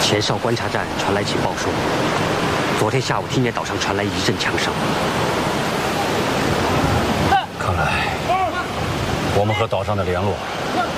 前哨观察站传来情报说，昨天下午听见岛上传来一阵枪声。 看来我们和岛上的联络